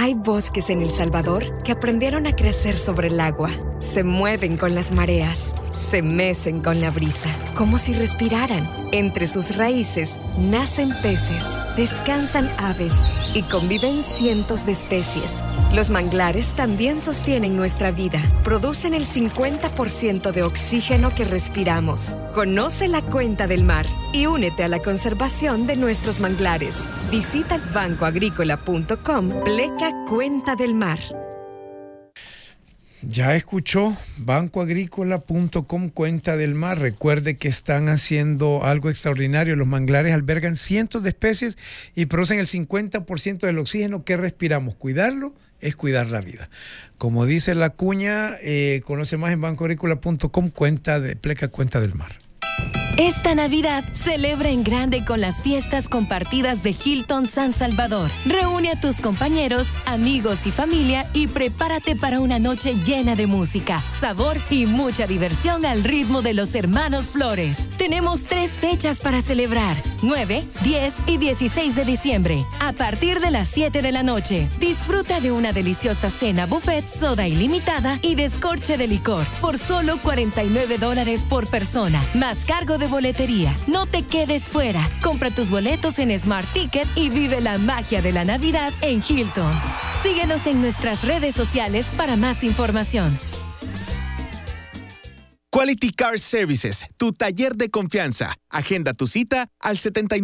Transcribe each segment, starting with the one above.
Hay bosques en El Salvador que aprendieron a crecer sobre el agua. Se mueven con las mareas, se mecen con la brisa, como si respiraran. Entre sus raíces nacen peces, descansan aves y conviven cientos de especies. Los manglares también sostienen nuestra vida. Producen el 50% de oxígeno que respiramos. Conoce la cuenta del mar y únete a la conservación de nuestros manglares. Visita bancoagrícola.com/Cuenta del Mar. Ya escuchó, bancoagrícola.com Cuenta del Mar. Recuerde que están haciendo algo extraordinario. Los manglares albergan cientos de especies y producen el 50% del oxígeno que respiramos. Cuidarlo es cuidar la vida. Como dice la cuña, conoce más en bancoagrícola.com Cuenta del Mar. Esta Navidad celebra en grande con las fiestas compartidas de Hilton San Salvador. Reúne a tus compañeros, amigos y familia y prepárate para una noche llena de música, sabor y mucha diversión al ritmo de los hermanos Flores. Tenemos 3 fechas para celebrar: 9, 10 y 16 de diciembre, a partir de las 7 de la noche. Disfruta de una deliciosa cena buffet, soda ilimitada y descorche de licor por solo $49 por persona, más cargo de boletería. No te quedes fuera. Compra tus boletos en Smart Ticket y vive la magia de la Navidad en Hilton. Síguenos en nuestras redes sociales para más información. Quality Car Services, tu taller de confianza. Agenda tu cita al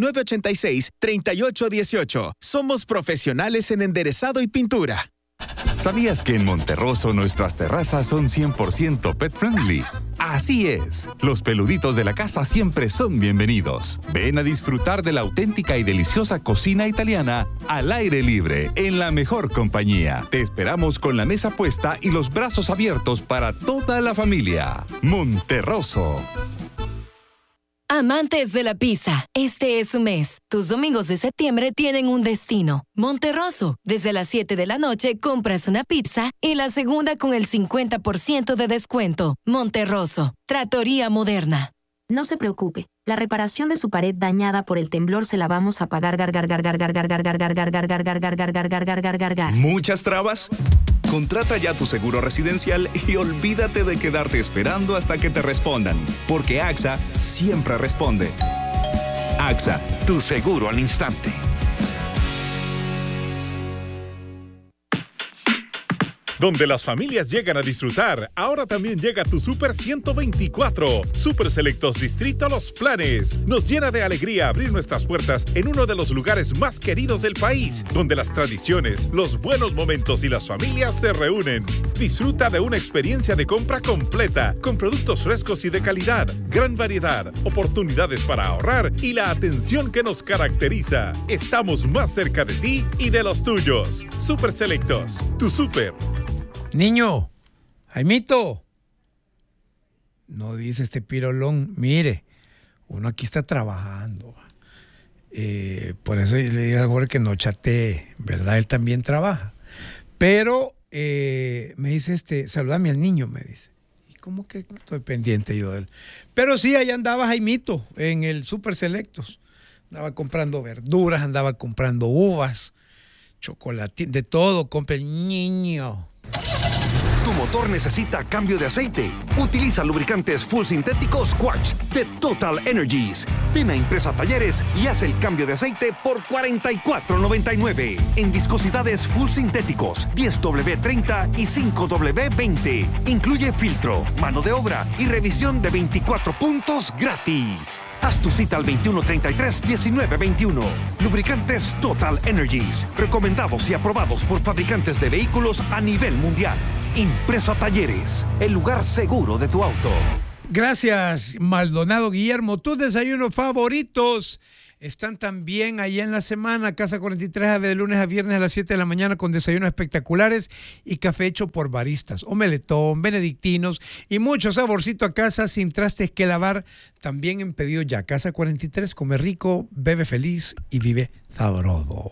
7986-3818. Somos profesionales en enderezado y pintura. ¿Sabías que en Monterroso nuestras terrazas son 100% pet friendly? Así es, los peluditos de la casa siempre son bienvenidos. Ven a disfrutar de la auténtica y deliciosa cocina italiana al aire libre, en la mejor compañía. Te esperamos con la mesa puesta y los brazos abiertos para toda la familia. Monterroso. Amantes de la pizza, este es su mes. Tus domingos de septiembre tienen un destino: Monterroso. Desde las 7 de la noche compras una pizza y la segunda con el 50% de descuento. Monterroso, Trattoria Moderna. No se preocupe, la reparación de su pared dañada por el temblor se la vamos a pagar. ¿Muchas trabas? Contrata ya tu seguro residencial y olvídate de quedarte esperando hasta que te respondan, porque AXA siempre responde. AXA, tu seguro al instante. Donde las familias llegan a disfrutar, ahora también llega tu Super 124. Super Selectos Distrito Los Planes. Nos llena de alegría abrir nuestras puertas en uno de los lugares más queridos del país, donde las tradiciones, los buenos momentos y las familias se reúnen. Disfruta de una experiencia de compra completa, con productos frescos y de calidad, gran variedad, oportunidades para ahorrar y la atención que nos caracteriza. Estamos más cerca de ti y de los tuyos. Super Selectos, tu super. Niño, Jaimito. No dice este pirolón, mire, uno aquí está trabajando. Por eso le digo al Jorge que no chatee, ¿verdad? Él también trabaja. Pero me dice saludame al niño, me dice. ¿Y cómo que estoy pendiente yo de él? Pero sí, allá andaba Jaimito en el Super Selectos. Andaba comprando verduras, andaba comprando uvas, chocolate, de todo, compra el niño. Tu motor necesita cambio de aceite. Utiliza lubricantes full sintéticos Quartz de Total Energies. Ven a Impresa Talleres y haz el cambio de aceite por $44.99. En viscosidades full sintéticos 10W30 y 5W20. Incluye filtro, mano de obra y revisión de 24 puntos gratis. Haz tu cita al 2133-1921. Lubricantes Total Energies. Recomendados y aprobados por fabricantes de vehículos a nivel mundial. Impresa Talleres, el lugar seguro de tu auto. Gracias, Maldonado Guillermo. Tus desayunos favoritos están también allá en la semana. Casa 43 abre de lunes a viernes a las 7 de la mañana con desayunos espectaculares y café hecho por baristas, omeletón, benedictinos y mucho saborcito a casa sin trastes que lavar. También en pedido ya. Casa 43, come rico, bebe feliz y vive sabroso.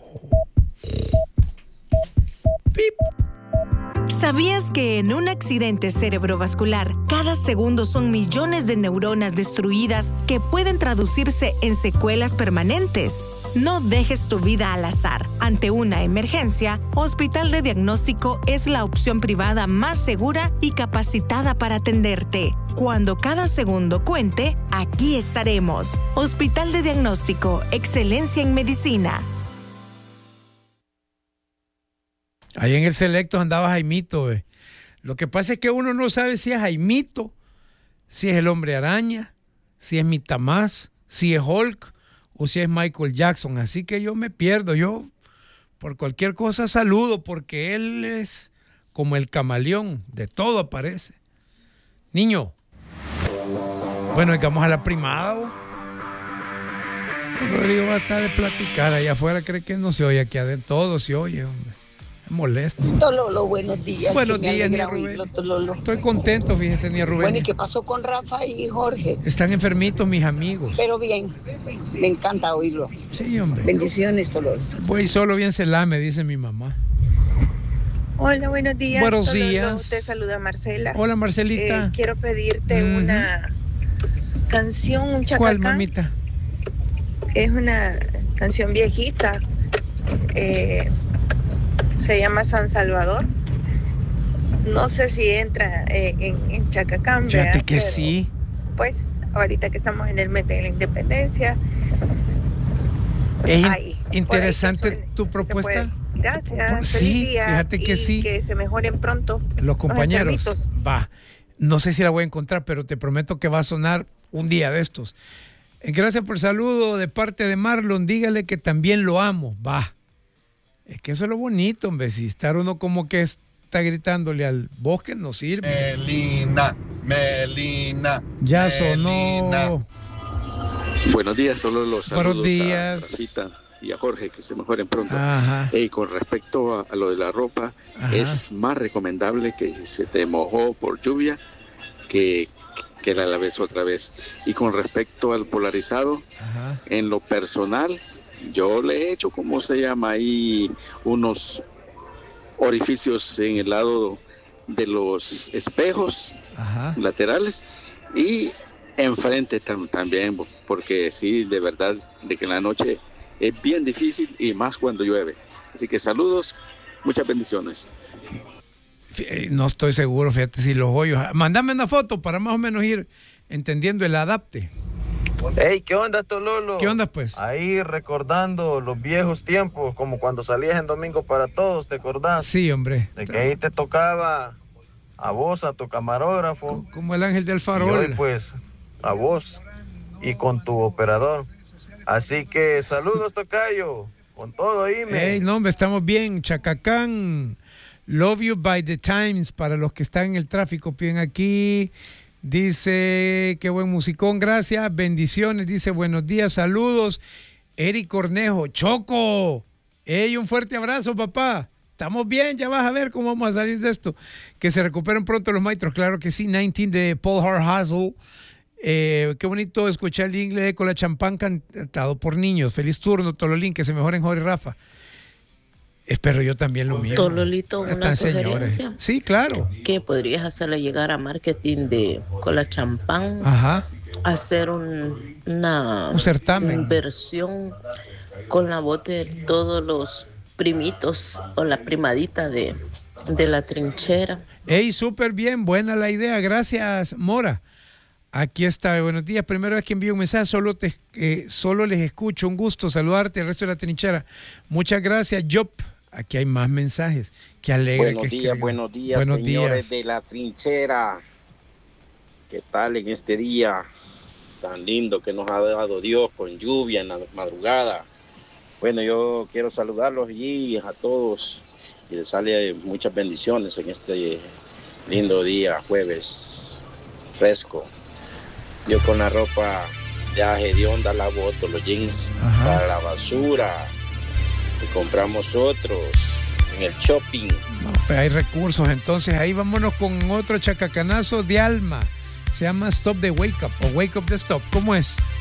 ¡Pip! ¿Sabías que en un accidente cerebrovascular, cada segundo son millones de neuronas destruidas que pueden traducirse en secuelas permanentes? No dejes tu vida al azar. Ante una emergencia, Hospital de Diagnóstico es la opción privada más segura y capacitada para atenderte. Cuando cada segundo cuente, aquí estaremos. Hospital de Diagnóstico, excelencia en medicina. Ahí en el Selectos andaba Jaimito. Lo que pasa es que uno no sabe si es Jaimito, si es el Hombre Araña, si es Mitamás, si es Hulk o si es Michael Jackson. Así que yo me pierdo. Yo por cualquier cosa saludo porque él es como el camaleón. De todo aparece. Niño. Bueno, llegamos a la primada. Rodrigo va a estar de platicar. Allá afuera cree que no se oye. Aquí adentro todo se oye, hombre. Es molesto. Tololo, buenos días. Buenos días, Nia Rubén. Estoy contento, fíjese, Nia Rubén. Bueno, ¿y qué pasó con Rafa y Jorge? Están enfermitos mis amigos. Pero bien, me encanta oírlo. Sí, hombre. Bendiciones, Tololo. Voy solo bien celá, me dice mi mamá. Hola, buenos días. Buenos Tololo, días. te saluda Marcela. Hola, Marcelita. Quiero pedirte una canción, un chacacán. ¿Cuál, mamita? Es una canción viejita. Se llama San Salvador. No sé si entra en chacacán. Fíjate que sí. Pues ahorita que estamos en el mes de la independencia. Es interesante tu propuesta. Gracias. Sí, feliz día, fíjate que sí. Que se mejoren pronto los compañeros. Los va. No sé si la voy a encontrar, pero te prometo que va a sonar un día de estos. Gracias por el saludo de parte de Marlon. Dígale que también lo amo. Va. Es que eso es lo bonito, hombre. Si estar uno como que está gritándole al bosque no sirve. Melina. Ya sonó. Buenos días, solo los saludos. Buenos días. A Rafita y a Jorge, que se mejoren pronto. Y con respecto a lo de la ropa, es más recomendable que se te mojó por lluvia que la laves otra vez. Y con respecto al polarizado, en lo personal, yo le he hecho, ¿cómo se llama ahí? Unos orificios en el lado de los espejos laterales y enfrente también, porque sí, de verdad, de que en la noche es bien difícil y más cuando llueve. Así que saludos, muchas bendiciones. No estoy seguro, fíjate, si los hoyos. Mándame una foto para más o menos ir entendiendo el adapte. Hey, ¿qué onda, Tololo? ¿Qué onda, pues? Ahí recordando los viejos tiempos, como cuando salías en Domingo para Todos, ¿te acordás? Sí, hombre. De que ahí te tocaba a vos, a tu camarógrafo. Como el ángel del farol. Y hoy, pues, a vos y con tu operador. Así que saludos, tocayo, con todo ahí, Hey, no, hombre, estamos bien. Chacacán, Love You by the Times, para los que están en el tráfico, piden aquí. Dice, qué buen musicón, gracias, bendiciones, dice, buenos días, saludos, Eric Cornejo, Choco, un fuerte abrazo, papá, estamos bien, ya vas a ver cómo vamos a salir de esto, que se recuperen pronto los maestros, claro que sí, 19 de Paul Hart-Hazel, qué bonito escuchar el inglés con la champán cantado por niños, feliz turno, Tololín, que se mejoren Jorge y Rafa. Espero yo también lo mismo. Tololito, una sugerencia. Sí, claro. Que podrías hacerle llegar a marketing de Cola Champán. Hacer un certamen. Inversión con la voz de todos los primitos o la primadita de la trinchera. Súper bien, buena la idea. Gracias, Mora. Aquí está, buenos días. Primera vez que envío un mensaje, solo les escucho. Un gusto saludarte, el resto de la trinchera. Muchas gracias, Job. Aquí hay más mensajes. Qué alegre. Buenos días, señores de la trinchera. ¿Qué tal en este día tan lindo que nos ha dado Dios con lluvia en la madrugada? Bueno, yo quiero saludarlos allí a todos y les sale muchas bendiciones en este lindo día, jueves fresco. Yo con la ropa ya hedionda la boto, los jeans para la basura. Y compramos otros en el shopping. No, pues hay recursos, entonces ahí vámonos con otro chacacanazo de Alma. Se llama Stop the Wake Up o Wake Up the Stop. ¿Cómo es?